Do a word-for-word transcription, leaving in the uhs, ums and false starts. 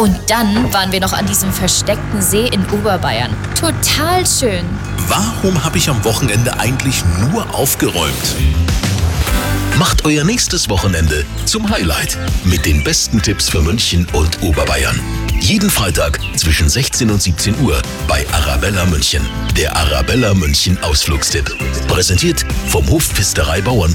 Und dann waren wir noch an diesem versteckten See in Oberbayern. Total schön. Warum habe ich am Wochenende eigentlich nur aufgeräumt? Macht euer nächstes Wochenende zum Highlight mit den besten Tipps für München und Oberbayern. Jeden Freitag zwischen sechzehn und siebzehn Uhr bei Arabella München. Der Arabella München Ausflugstipp. Präsentiert vom Hofpfisterei Bauernpark.